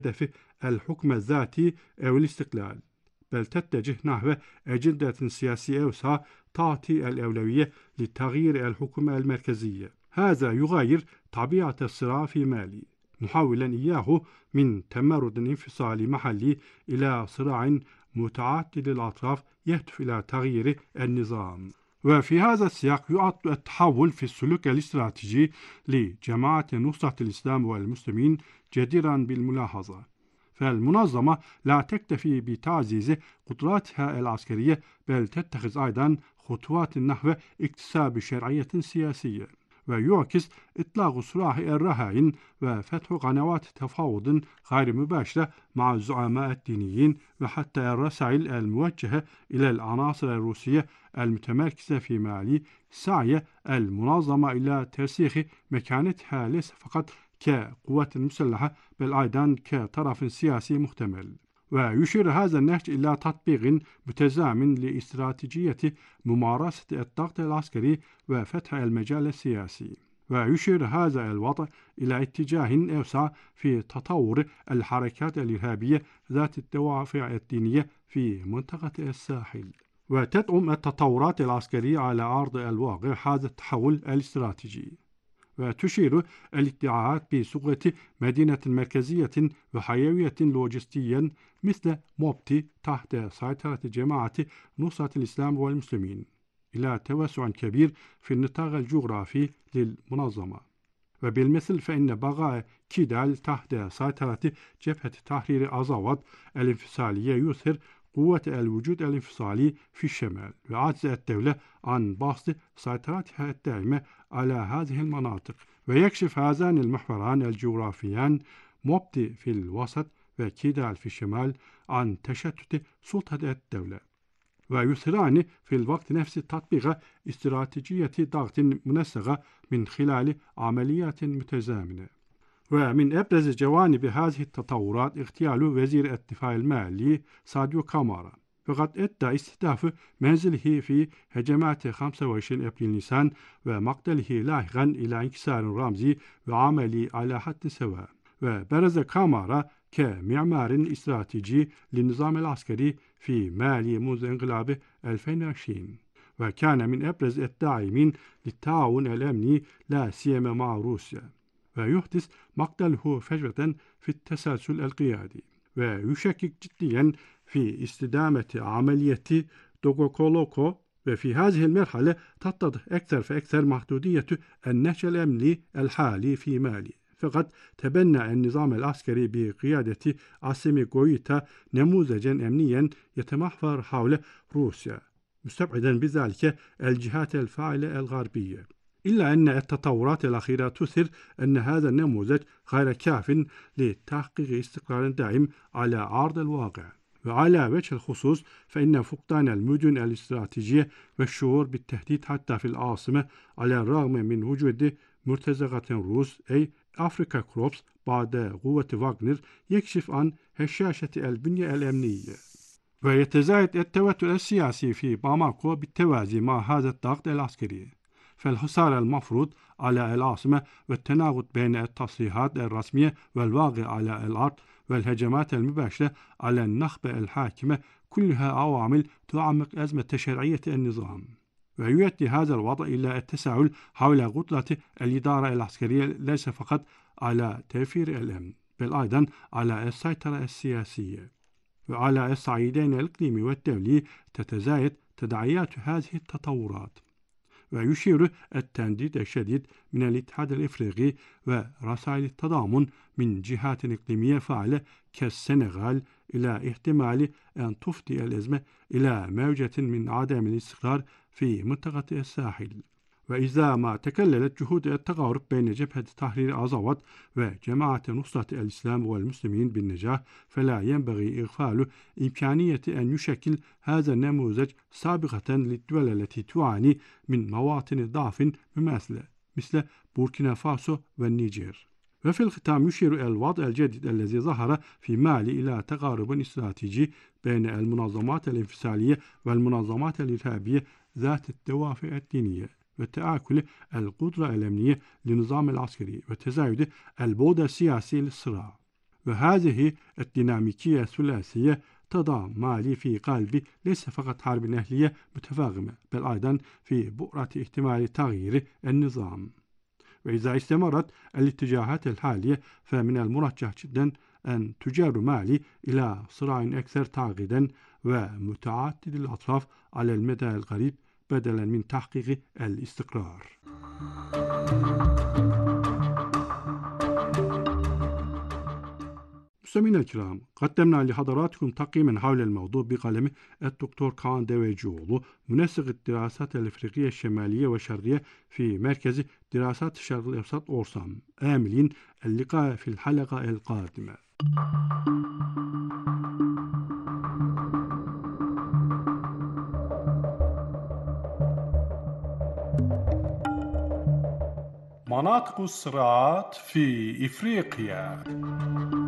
هدف الحكم الذاتي أو الاستقلال، بل تتجه نحو أجندة سياسية أوسع تعطي الأولوية لتغيير الحكومة المركزية. هذا يغير طبيعة الصراع في مالي، محولا إياه من تمرد انفصالي محلي إلى صراع متعدد الأطراف يهدف إلى تغيير النظام. وفي هذا السياق يعد التحول في السلوك الاستراتيجي لجماعة نصرة الإسلام والمسلمين جديرا بالملاحظة. فالمنظمة لا تكتفي بتعزيز قدراتها العسكرية، بل تتخذ أيضا خطوات نحو اكتساب شرعية سياسية، ويعكس إطلاق سراح الرهائن وفتح قنوات تفاوض غير مباشرة مع الزعماء الدينيين، وحتى الرسائل الموجهة إلى العناصر الروسية المتمركزة في مالي. سعي المنظمة إلى ترسيخ مكانتها ليس فقط كقوة مسلحة، بل أيضا كطرف سياسي محتمل. ويشير هذا النهج إلى تطبيق متزامن لاستراتيجية ممارسة الضغط العسكري وفتح المجال السياسي. ويشير هذا الوضع إلى اتجاه أوسع في تطور الحركات الإرهابية ذات الدوافع الدينية في منطقة الساحل. وتدعم التطورات العسكرية على أرض الواقع هذا التحول الاستراتيجي. وتشير الادعاءات بصورة مدينة مركزية وحيوية لوجستيا مثل موبتي تحت سيطرة جماعة نصرة الإسلام والمسلمين إلى توسع كبير في النطاق الجغرافي للمنظمة. وبالمثل فإن بقاء كيدال تحت سيطرة جبهة تحرير أزاوات الانفصالية يظهر قوة الوجود الانفصالي في الشمال، وعجز الدولة عن بسط سيطرتها الدائمة على هذه المناطق. ويكشف هذان المحوران الجغرافيان، موبتي في الوسط وكيدال في الشمال، عن تشتت سلطة الدولة، ويثيران في الوقت نفسه تطبيق استراتيجية ضغط منسقة من خلال عمليات متزامنة. ومن أبرز جوانب هذه التطورات اغتيال وزير الدفاع المالي ساديو كامارا، فقد أدى استهداف منزله في هجمات 25 أبريل نيسان ومقتله لاحقا إلى انكسار رمزي وعملي على حد سواء. وبرز كامارا كمعمار استراتيجي للنظام العسكري في مالي منذ انقلاب 2020، وكان من أبرز الداعمين للتعاون الأمني لا سيما مع روسيا. ويحدث مقتله فجوة في التسلسل القيادي، ويشكك جديا في استدامة عملية دوغوكولوكو. وفي هذه المرحلة تتضح أكثر فأكثر محدودية النهج الأمني الحالي في مالي، فقد تبنى النظام العسكري بقيادة عاصمي غويتا نموذجا أمنيا يتمحور حول روسيا، مستبعدا بذلك الجهات الفاعلة الغربية. إلا أن التطورات الأخيرة تثير أن هذا النموذج غير كاف لتحقيق استقرار دائم على أرض الواقع. وعلى وجه الخصوص فإن فقدان المدن الاستراتيجية والشعور بالتهديد حتى في العاصمة، على الرغم من وجود مرتزقة روس أي أفريكا كروبس بعد قوة واغنر، يكشف عن هشاشة البنية الأمنية. ويتزايد التوتر السياسي في باماكو بالتوازي مع هذا الضغط العسكري. فالحصار المفروض على العاصمة والتناقض بين التصريحات الرسمية والواقع على الأرض والهجمات المباشرة على النخبة الحاكمة كلها عوامل تعمق أزمة تشريعية النظام. ويؤدي هذا الوضع إلى التساؤل حول قدرة الإدارة العسكرية ليس فقط على توفير الأمن، بل أيضا على السيطرة السياسية. وعلى الصعيدين الإقليمي والدولي تتزايد تداعيات هذه التطورات. ويشير التنديد الشديد من الاتحاد الإفريقي ورسائل التضامن من جهات إقليمية فاعلة كالسنغال إلى احتمال أن تفضي الأزمة إلى موجة من عدم الاستقرار في منطقة الساحل. وإذا ما تكللت جهود التقارب بين جبهة تحرير أزاوات وجماعة نصرة الإسلام والمسلمين بالنجاح، فلا ينبغي إغفال إمكانية أن يشكل هذا النموذج سابقة للدول التي تعاني من مواطن ضعف مماثلة مثل بوركينا فاسو والنيجر. وفي الختام يشير الوضع الجديد الذي ظهر في مالي إلى تقارب استراتيجي بين المنظمات الانفصالية والمنظمات الإرهابية ذات الدوافع الدينية، وتآكل القدرة الأمنية للنظام العسكري، وتزايد البعد السياسي للصراع. وهذه الديناميكية الثلاثية تضع مالي في قلب ليس فقط حرب أهلية متفاقمة، بل أيضا في بؤرة احتمال تغيير النظام. وإذا استمرت الاتجاهات الحالية فمن المرجح جدا أن تجر مالي إلى صراع أكثر تعقيدا ومتعدد الأطراف على المدى القريب بدلا من تحقيق الاستقرار. مستمعينا الكرام، قدمنا لحضراتكم تقييما حول الموضوع بقلم الدكتور كان ديويجولو، منسق الدراسات الأفريقية الشمالية والشرقية في مركز دراسات الشرق الأوسط أورسام. آملين اللقاء في الحلقة القادمة. مناطق الصراعات في إفريقيا.